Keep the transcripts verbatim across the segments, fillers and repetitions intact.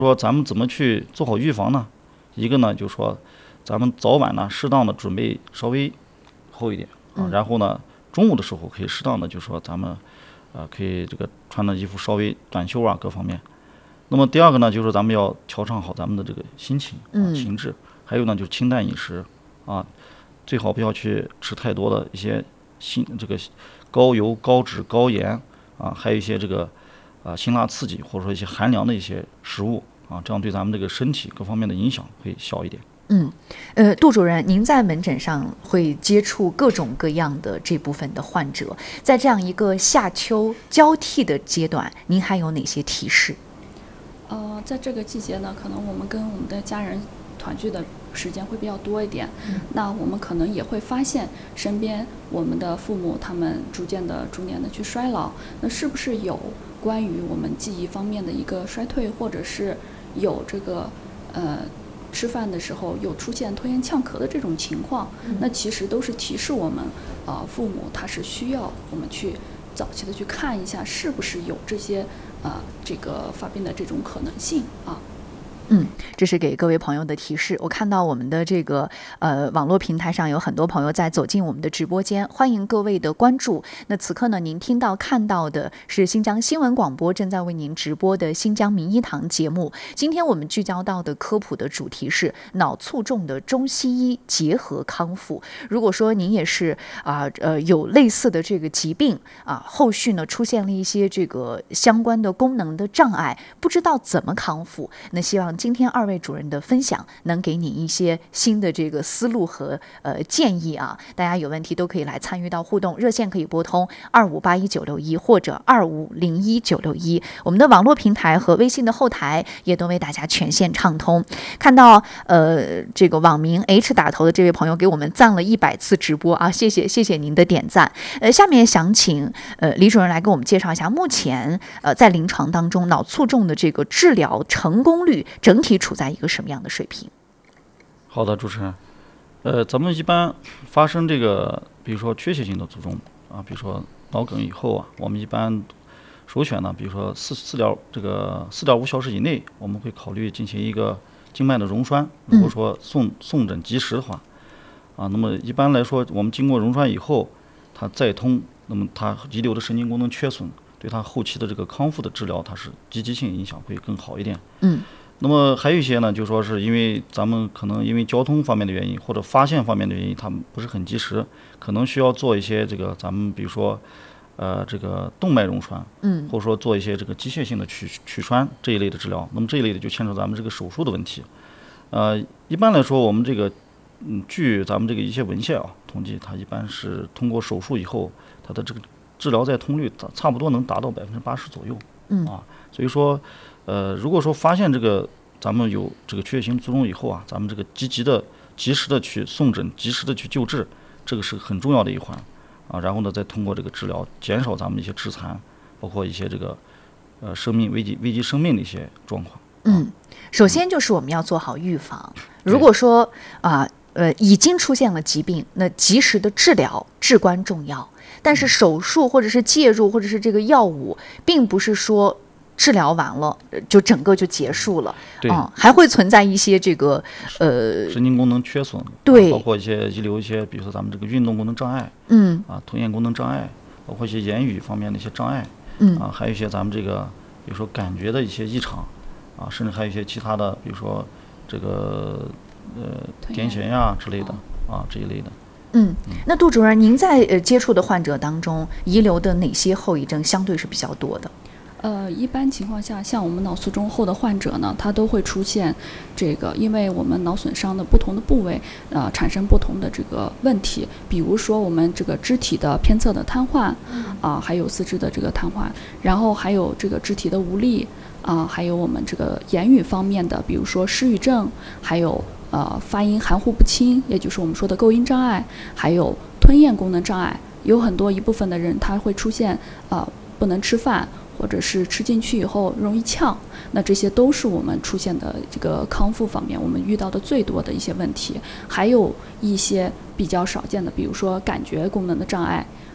说咱们怎么去做好预防呢？一个呢，就是说咱们早晚呢适当的准备稍微厚一点啊，然后呢中午的时候可以适当的就是说咱们呃可以这个穿的衣服稍微短袖啊各方面。那么第二个呢，就是咱们要调整好咱们的这个心情啊情志，还有呢就是清淡饮食啊，最好不要去吃太多的一些辛这个高油、高脂、高盐啊，还有一些这个啊辛辣刺激或者说一些寒凉的一些食物啊，这样对咱们这个身体各方面的影响会小一点。 嗯，呃，杜主任，您在门诊上会接触各种各样的这部分的患者，在这样一个夏秋交替的阶段，您还有哪些提示？ 呃，在这个季节呢，可能我们跟我们的家人团聚的时间会比较多一点，嗯、那我们可能也会发现身边我们的父母他们逐渐的、逐年的去衰老，那是不是有关于我们记忆方面的一个衰退，或者是有这个呃吃饭的时候有出现拖延呛咳的这种情况？嗯、那其实都是提示我们，啊、呃，父母他是需要我们去早期的去看一下，是不是有这些啊、呃、这个发病的这种可能性啊。 嗯，这是给各位朋友的提示。我看到我们的这个呃网络平台上有很多朋友在走进我们的直播间，欢迎各位的关注。那此刻呢，您听到看到的是新疆新闻广播正在为您直播的新疆名医堂节目。今天我们聚焦到的科普的主题是脑卒中的中西医结合康复。如果说您也是啊 呃, 呃有类似的这个疾病啊，后续呢出现了一些这个相关的功能的障碍，不知道怎么康复，那希望今天二位主任的分享能给你一些新的这个思路和呃建议啊！大家有问题都可以来参与到互动，热线可以拨通二五八一九六一或者二五零一九六一，我们的网络平台和微信的后台也都为大家全线畅通。看到呃这个网名 H 打头的这位朋友给我们赞了一百次直播啊，谢谢谢谢您的点赞。呃，下面想请呃李主任来给我们介绍一下，目前呃在临床当中脑卒中的这个治疗成功率整体处在一个什么样的水平？ 好的，主持人，呃，咱们一般发生这个，比如说缺血性的卒中啊，比如说脑梗以后啊，我们一般首选呢，比如说四四点这个四点五小时以内，我们会考虑进行一个静脉的溶栓。如果说送送诊及时的话，啊，那么一般来说，我们经过溶栓以后，它再通，那么它遗留的神经功能缺损，对它后期的这个康复的治疗，它是积极性影响会更好一点。 嗯。 那么还有一些呢，就说是因为咱们可能因为交通方面的原因，或者发现方面的原因，他们不是很及时，可能需要做一些这个咱们比如说，呃，这个动脉溶栓， 嗯， 或者说做一些这个机械性的取取栓这一类的治疗。那么这一类的就牵扯咱们这个手术的问题。呃，一般来说，我们这个，嗯，据咱们这个一些文献啊统计，它一般是通过手术以后，它的这个治疗再通率差不多能达到百分之八十左右。 嗯啊，所以说。呃，如果说发现这个咱们有这个缺血性卒中以后啊，咱们这个积极的、及时的去送诊，及时的去救治，这个是很重要的一环啊。然后呢，再通过这个治疗，减少咱们一些致残，包括一些这个呃生命危及危及生命的一些状况。 嗯，首先就是我们要做好预防。如果说啊呃, 呃已经出现了疾病，那及时的治疗至关重要。但是手术或者是介入或者是这个药物，并不是说治疗完了就整个就结束了， 对、 嗯，还会存在一些这个呃神经功能缺损， 对， 包括一些遗留一些，比如说咱们这个运动功能障碍， 嗯， 啊，吞咽功能障碍，包括一些言语方面的一些障碍， 嗯， 啊，还有一些咱们这个比如说感觉的一些异常，啊，甚至还有一些其他的，比如说这个呃癫痫呀之类的，啊这一类的。 嗯，那杜主任，您在呃接触的患者当中，遗留的哪些后遗症相对是比较多的？ 呃，一般情况下，像我们脑卒中后的患者呢，他都会出现这个，因为我们脑损伤的不同的部位，呃，产生不同的这个问题。比如说我们这个肢体的偏侧的瘫痪，啊、呃，还有四肢的这个瘫痪，然后还有这个肢体的无力，啊、呃，还有我们这个言语方面的，比如说失语症，还有呃发音含糊不清，也就是我们说的构音障碍，还有吞咽功能障碍。有很多一部分的人他会出现呃不能吃饭，或者是吃进去以后容易呛，那这些都是我们出现的这个康复方面我们遇到的最多的一些问题。还有一些比较少见的，比如说感觉功能的障碍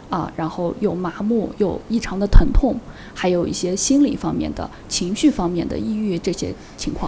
啊，然后有麻木，有异常的疼痛，还有一些心理方面的、情绪方面的抑郁这些情况。